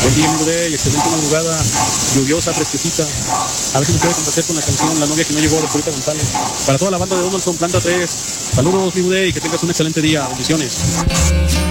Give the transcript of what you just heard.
Buen día, amigo de, y excelente madrugada, lluviosa, fresquecita. A ver si me puede complacer con la canción La novia que no llegó de Purita González. Para toda la banda de Donaldson, Planta 3. Saludos, amigo de, y que tengas un excelente día. Bendiciones.